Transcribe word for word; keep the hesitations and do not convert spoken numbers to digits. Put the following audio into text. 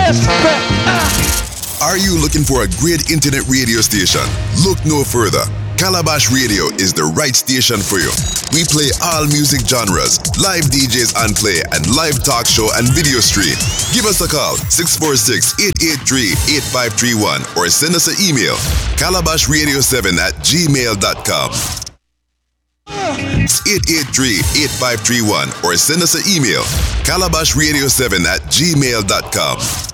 Respect. Ah. Are you looking for a great internet radio station? Look no further. Calabash Radio is the right station for you. We play all music genres, live D Js on play, and live talk show and video stream. Give us a call, six four six, eight eight three, eight five three one, or send us an email, calabash radio seven at gmail dot com. eight eight three, eight five three one, or send us an email, calabash radio seven at gmail dot com.